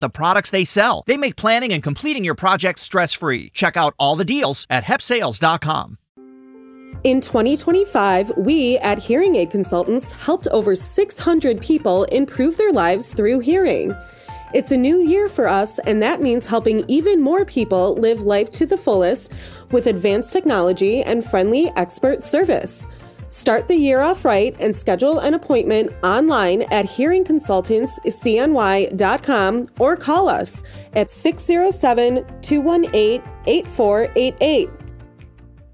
the products they sell. They make planning and completing your projects stress-free. Check out all the deals at hepsales.com. In 2025, we at Hearing Aid Consultants helped over 600 people improve their lives through hearing. It's a new year for us, and that means helping even more people live life to the fullest with advanced technology and friendly expert service. Start the year off right and schedule an appointment online at hearingconsultantscny.com or call us at 607-218-8488.